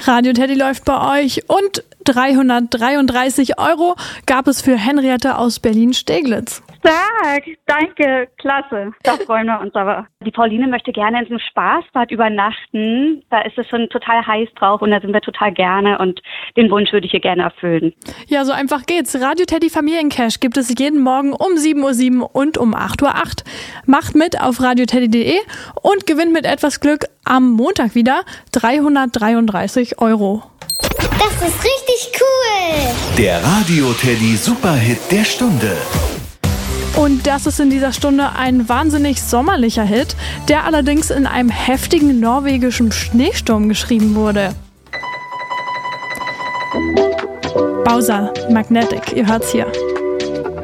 Radio Teddy läuft bei euch und 333 € gab es für Henriette aus Berlin-Steglitz. Stark, danke, klasse. Da freuen wir uns aber. Die Pauline möchte gerne in so einem Spaßbad übernachten. Da ist es schon total heiß drauf und da sind wir total gerne und den Wunsch würde ich ihr gerne erfüllen. Ja, so einfach geht's. Radio Teddy Familiencash gibt es jeden Morgen um 7:07 Uhr und um 8:08 Uhr. Macht mit auf radioteddy.de und gewinnt mit etwas Glück am Montag wieder 333 €. Das ist richtig cool! Der Radio Teddy Superhit der Stunde. Und das ist in dieser Stunde ein wahnsinnig sommerlicher Hit, der allerdings in einem heftigen norwegischen Schneesturm geschrieben wurde. Bowser, Magnetic, ihr hört's hier.